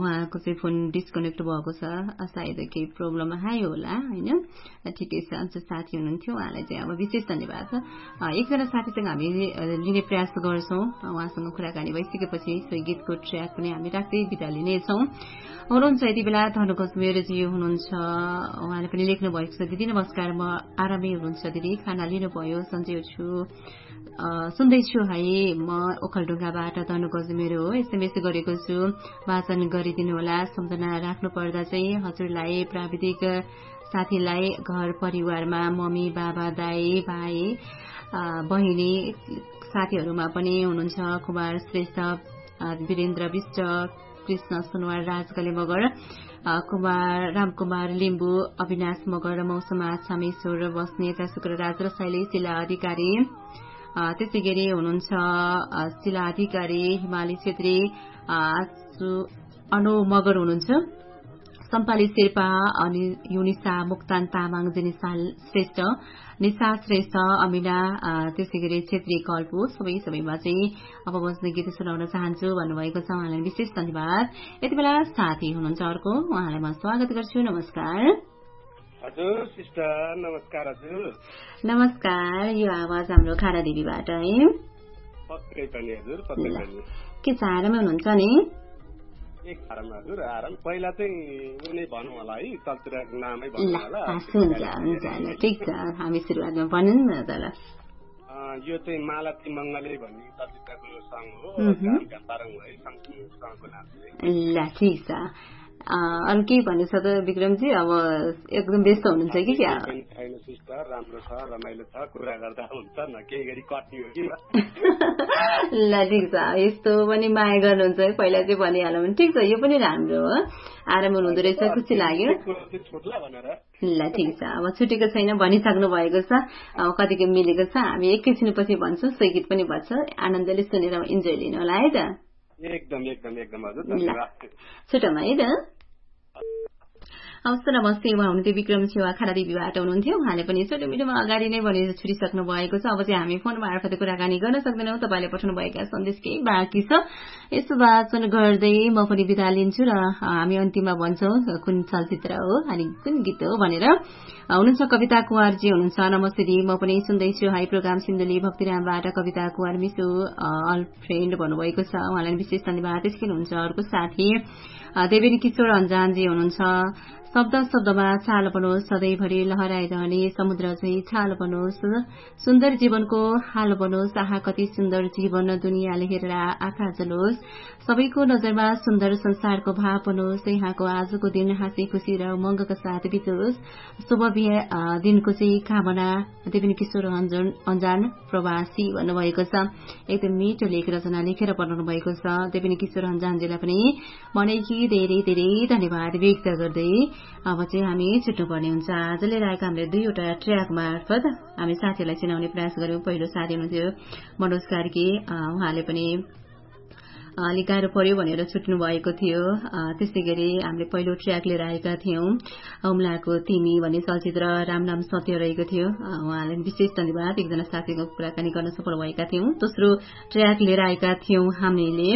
उहाँको चाहिँ phone disconnect भएको छ, सायद केही प्रब्लम आयो होला होइन। ठिकै छ, साथी हुनुहुन्थ्यो, उहाँलाई चाहिँ अब विशेष धन्यवाद छ। एकजना साथीसँग हामी लिने प्रयास गर्छौँ, उहाँसँग कुराकानी भइसकेपछि सोही गीतको ट्र्याक पनि हामी राख्दै बिदा लिनेछौँ। हुनुहुन्छ यति बेला धनु गजमेरजी हुनुहुन्छ, उहाँले पनि लेख्नु भएको छ, दिदी नमस्कार, म आरामै हुनुहुन्छ दिदी, खाना लिनुभयो, सन्चै छु, सुन्दैछु है, म ओखलढुङ्गाबाट धनु गजमेर हो, एसएमएस गरेको छु, वाचन गरिदिनु होला। सम्झना राख्नु पर्दा चाहिँ हजुरलाई, प्राविधिक साथीलाई, घर परिवारमा मम्मी बाबा दाई भाइ बहिनी साथीहरूमा पनि हुनुहुन्छ, कुमार श्रेष्ठ, वीरेन्द्र विष्ट, कृष्ण सुनवार, राजकले मगर, रामकुमार लिम्बू, अविनाश मगर, मौसमा छामेश्वर बस्नेत, शुक्रराज र शैली, शिला अधिकारी, त्यसै गरी हुनुहुन्छ शिला अधिकारी, हिमाली छेत्री, अनु मगर हुनुहुन्छ, सम्पाली शेर्पा, अनि युनिसा मुक्तान तामाङ, जेनिसा श्रेष्ठ, निशा श्रेष्ठ, अमिना, त्यसै गरी छेत्री कल्पो, सबैमा चाहिँ अब बस्ने गीत सुनाउन चाहन्छु भन्नुभएको छ, उहाँलाई विशेष धन्यवाद। यति बेला साथी हुनुहुन्छ अर्को, उहाँलाई म स्वागत गर्छु। नमस्कार हजुर सिस्टर, नमस्कार हजुर। नमस्कार, यो आवाज हाम्रो खारादेवीबाट है? पक्कै पनि हजुर, पक्कै पनि। के छ, आरामै हुनुहुन्छ नि? एक आराम हजुर, आराम। पहिला चाहिँ उनी भनौँ होला है, चलचित्रको नामै भनौँ होला। हुन्छ, ठिक छ, हामी सुरुवातमा भनौँ न त। ल, यो चाहिँ मालती मङ्गले भन्ने चलचित्रको सङ हो, पारङ है, सङको नाम चाहिँ। ल ठिक छ। अरू केही भन्नु छ त विक्रमजी? अब एकदम व्यस्त हुनुहुन्छ कि क्या? छैन सिस्टर, राम्रो छ, रमाइलो छ, कुरा गर्दा हुन्छ न, केही गरी कट्ने हो कि। ल ठिक छ, यस्तो पनि माया गर्नुहुन्छ है, पहिला चाहिँ भनिहालौँ भने। ठिक छ, यो पनि राम्रो हो, आराम हुनुहुँदो रहेछ, खुसी लाग्यो। ल ठिक छ, अब छुटेको छैन भनिसक्नु भएको छ, अब कतिको मिलेको छ हामी एकैछिनपछि भन्छौँ, सोही गीत पनि भन्छ, आनन्दले सुनेर इन्जोय लिनु होला है त। एकदम एकदम एकदम हजुर, धन्यवाद। छुटौँ है त। हवस्, नमस्ते, उहाँ हुनुहुन्थ्यो विक्रम सेवा खारादेवीबाट हुनुहुन्थ्यो, उहाँले पनि छोटो मिठोमा अगाडि नै भनेर छुटिसक्नु भएको छ। अब चाहिँ हामी फोन मार्फत कुराकानी गर्न सक्दैनौँ, तपाईँले पठाउनुभएका सन्देश केही बाँकी छ, यसो वाचन गर्दै म पनि बिदा लिन्छु र हामी अन्तिममा भन्छौँ कुन चलचित्र हो अनि कुन गीत हो भनेर। हुनुहुन्छ कविता कुमारजी हुनुहुन्छ, नमस्ते दी, म पनि सुन्दैछु है प्रोग्राम सिन्धुली भक्तिरामबाट, कविता कुमार मिसो अल फ्रेन्ड भन्नुभएको छ, उहाँलाई विशेष धन्यवाद। त्यसकै हुनुहुन्छ अर्को साथी देवेनी किशोर अन्जानजी हुनुहुन्छ, शब्द शब्दमा छाल बनोस्, सधैँभरि लहराइरहने समुद्र चाहिँ छाल बनोस्, सुन्दर जीवनको हाल बनोस्, आहा कति सुन्दर जीवन दुनियाँले हेरेर आँखा जलोस्, सबैको नजरमा सुन्दर संसारको भाव बनोस्, यहाँको आजको दिन हाँसी खुसी र उमङ्गका साथ बितोस्, शुभ दिनको चाहिँ कामना, देवेनी किशोर अन्जान प्रवासी भन्नुभएको छ। एकदम मिठो लेख रचना लेखेर पठाउनु भएको छ, देवेनी किशोर अन्जानजीलाई पनि मनैकी धेरै धेरै धन्यवाद व्यक्त गर्दै अब चाहिँ हामी छुट्नुपर्ने हुन्छ। आज लिएर आएका हामीले दुईवटा ट्र्याक मार्फत हामी साथीहरूलाई चिनाउने प्रयास गर्यौं। पहिलो साथी हुनुहुन्थ्यो मनोज कार्की, उहाँले पनि अलिक गाह्रो पर्यो भनेर छुट्नु भएको थियो। त्यसै गरी हामीले पहिलो ट्र्याक लिएर आएका थियौं, औमलाको तिमी भन्ने चलचित्र, राम नाम सत्य रहेको थियो, उहाँलाई विशेष धन्यवाद, एकजना साथीको कुराकानी गर्न सफल भएका थियौं। दोस्रो ट्र्याक लिएर आएका थियौं हामीले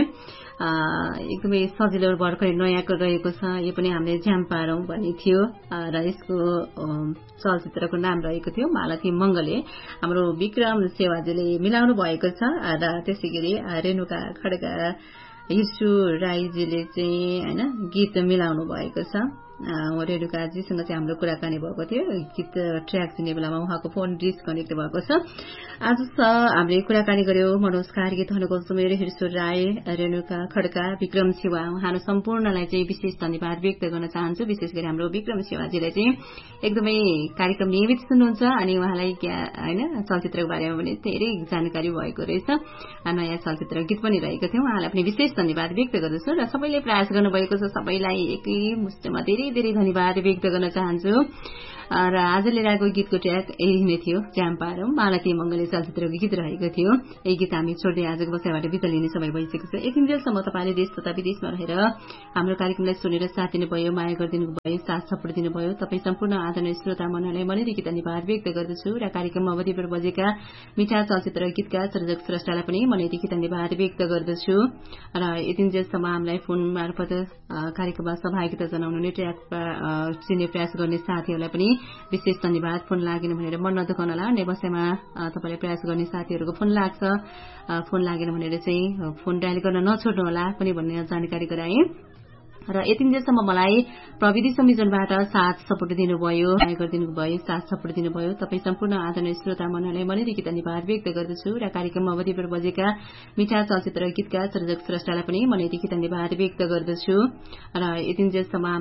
एकदमै सजिलो भर्खरै नयाँको रहेको छ, यो पनि हामीले झ्याम पारौं भन्ने थियो र यसको चलचित्रको नाम रहेको थियो मालती मंगले। हाम्रो विक्रम सेवाजीले मिलाउनु भएको छ र त्यसै गरी रेणुका खड्का यीशु राईजीले चाहिँ हैन गीत मिलाउनु भएको छ। रेणुकाजीसँग चाहिँ हाम्रो कुराकानी भएको थियो, गीत ट्र्याक दिने बेलामा उहाँको फोन डिस्कनेक्ट भएको छ। आज हामीले कुराकानी गर्यौं मनोज कार्की, धनुको सुमेर, हिरसुर राई, रेणुका खड्का, विक्रम सेवा, उहाँहरू सम्पूर्णलाई चाहिँ विशेष धन्यवाद व्यक्त गर्न चाहन्छु। विशेष गरी हाम्रो विक्रम सेवाजीलाई चाहिँ एकदमै कार्यक्रम नियमित सुन्नुहुन्छ अनि उहाँलाई हैन चलचित्रको बारेमा पनि धेरै जानकारी भएको रहेछ। नयाँ चलचित्र गीत पनि रहेको थियो, उहाँलाई पनि विशेष धन्यवाद व्यक्त गर्दछु र सबैले प्रयास गर्नुभएको छ, सबैलाई एकै मुष्टमा धेरै धेरै धन्यवाद व्यक्त गर्न चाहन्छु। र आज लिएर आएको गीतको ट्र्याक यही नै थियो, च्याम्पारम मालती मंगलले चलचित्रको गीत रहेको थियो। यही गीत हामी छोड्दै आजको बसाइबाट बिदा लिने समय भइसकेको छ। यतिन्जेलसम्म तपाईँले देश तथा विदेशमा रहेर हाम्रो कार्यक्रमलाई सुनेर साथ दिनुभयो, माया गरिदिनु भयो, साथ सपोर्ट दिनुभयो। तपाईँ सम्पूर्ण आदरणीय श्रोता मनलाई मनैदेखि धन्यवाद व्यक्त गर्दछु र कार्यक्रममा अवधिबाट बजेका मिठा चलचित्र गीतका सर्जक स्रष्टालाई पनि मनैदेखि धन्यवाद व्यक्त गर्दछु। र यतिन्जेलसम्म हामीलाई फोन मार्फत कार्यक्रममा सहभागिता जनाउनु नै ट्र्याक चिन्ने प्रयास गर्ने साथीहरूलाई पनि विशेष धन्यवाद। फोन लागेन भनेर मन नदुखाउनला, व्यवसायमा तपाईँले प्रयास गर्ने साथीहरूको फोन लाग्छ, फोन लागेन भनेर चाहिँ फोन डायल गर्न नछोड्नुहोला पनि भन्ने जानकारी गराएँ। र यतिन्जेलसम्म मलाई प्रविधि संयोजनबाट साथ सपोर्ट दिनुभयो, माया गरिदिनु भयो, साथ सपोर्ट दिनुभयो। तपाईँ सम्पूर्ण आदरणीय श्रोता मनलाई मनैदेखि धन्यवाद व्यक्त गर्दछु र कार्यक्रममा अवधिबाट बजेका मिठा चलचित्र गीतका सर्जक स्रष्टालाई पनि मनैदेखि धन्यवाद व्यक्त गर्दछु। र यतिन्जेलसम्म